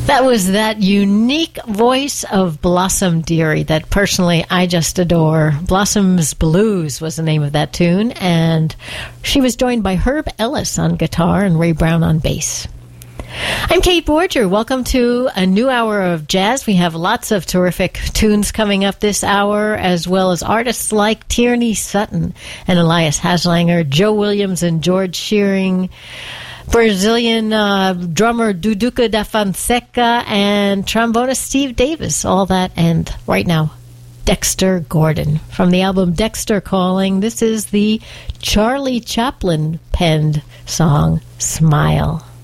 That was that unique voice of Blossom Dearie that personally I just adore. Blossom's Blues was the name of that tune, and she was joined by Herb Ellis on guitar and Ray Brown on bass. I'm Kate Borger. Welcome to a new hour of jazz. We have lots of terrific tunes coming up this hour, as well as artists like Tierney Sutton and Elias Haslanger, Joe Williams and George Shearing, Brazilian drummer Duduca da Fonseca, and trombonist Steve Davis. All that, and right now, Dexter Gordon. From the album Dexter Calling, this is the Charlie Chaplin penned song, Smile.